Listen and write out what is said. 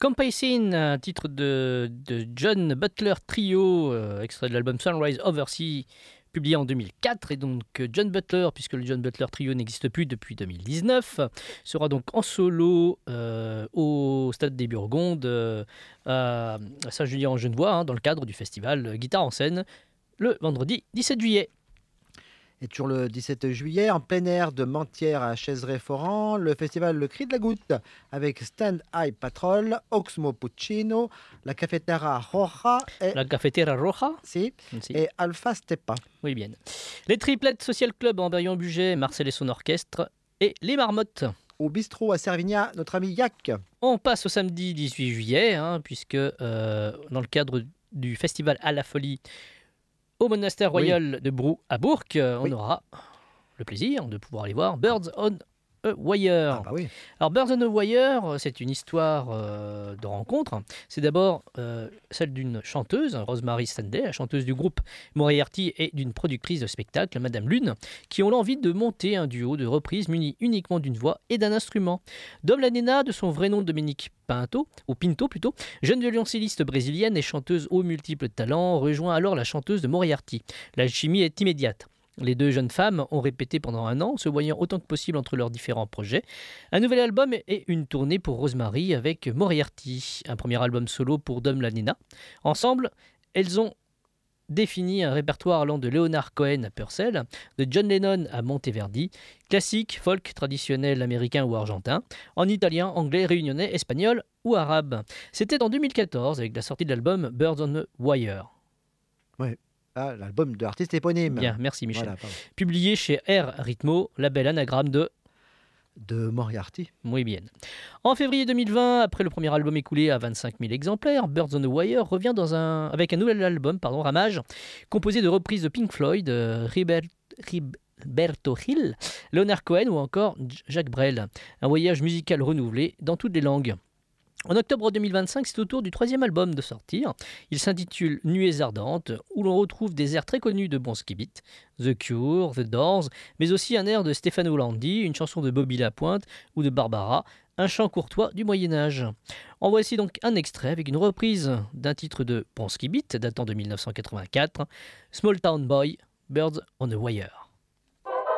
Compassin, un titre de John Butler Trio, extrait de l'album Sunrise Oversea, publié en 2004. Et donc John Butler, puisque le John Butler Trio n'existe plus depuis 2019, sera donc en solo au Stade des Burgondes à Saint-Julien-en-Genevois, dans le cadre du festival Guitare en scène, le vendredi 17 juillet. Et toujours le 17 juillet, en plein air de Mentières à Chaiseray-Foran, le festival Le Cri de la Goutte avec Stand Eye Patrol, Oxmo Puccino, la Cafetera Roja La Cafetera Roja et Alpha Stepa. Oui, bien. Les Triplettes Social Club en Berrion-Bugey, Marcel et son orchestre et les Marmottes. Au bistrot à Servigna, notre ami Yac. On passe au samedi 18 juillet, puisque dans le cadre du festival à la folie au monastère royal de Brou à Bourg, on aura le plaisir de pouvoir aller voir Birds on a Wire. Ah bah oui. Alors Birds on a Wire, c'est une histoire de rencontre. C'est d'abord celle d'une chanteuse, Rosemary Stanley, la chanteuse du groupe Moriarty, et d'une productrice de spectacle, Madame Lune, qui ont l'envie de monter un duo de reprises muni uniquement d'une voix et d'un instrument. Dom Lanena, de son vrai nom Dominique Pinto, jeune violoncelliste brésilienne et chanteuse aux multiples talents, rejoint alors la chanteuse de Moriarty. L'alchimie est immédiate. Les deux jeunes femmes ont répété pendant 1 an, se voyant autant que possible entre leurs différents projets. Un nouvel album et une tournée pour Rosemary avec Moriarty. Un premier album solo pour Dom Lanena. Ensemble, elles ont défini un répertoire allant de Leonard Cohen à Purcell, de John Lennon à Monteverdi, classique, folk, traditionnel américain ou argentin, en italien, anglais, réunionnais, espagnol ou arabe. C'était en 2014 avec la sortie de l'album Birds on a Wire. Ouais. Ah, l'album de l'artiste éponyme. Bien, merci Michel. Voilà, publié chez R Ritmo, label anagramme de Moriarty. Oui, bien. En février 2020, après le premier album écoulé à 25 000 exemplaires, Birds on a Wire revient avec un nouvel album, Ramage, composé de reprises de Pink Floyd, Roberto Hill, Leonard Cohen ou encore Jacques Brel. Un voyage musical renouvelé dans toutes les langues. En octobre 2025, c'est au tour du 3e album de sortir. Il s'intitule Nuées ardentes, où l'on retrouve des airs très connus de Bon Skibit, The Cure, The Doors, mais aussi un air de Stefano Landi, une chanson de Bobby Lapointe ou de Barbara, un chant courtois du Moyen-Âge. En voici donc un extrait avec une reprise d'un titre de Bon Skibit datant de 1984, Small Town Boy, Birds on a Wire.